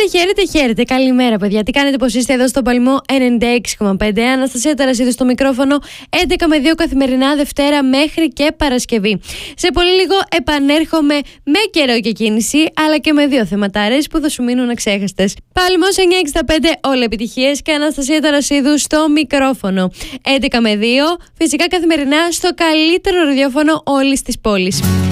Χαίρετε. Καλημέρα, παιδιά. Τι κάνετε, πώς είστε εδώ στο Παλμό 96,5. Αναστασία Ταρασίδου στο μικρόφωνο. 11 με 2 καθημερινά, Δευτέρα μέχρι και Παρασκευή. Σε πολύ λίγο επανέρχομαι με καιρό και κίνηση, αλλά και με δύο θεματάρες που θα σου μείνουν αξέχαστες. Παλμός 965, όλα επιτυχίες και Αναστασία Ταρασίδου στο μικρόφωνο. 11 με 2, φυσικά καθημερινά στο καλύτερο ραδιόφωνο όλης της πόλης.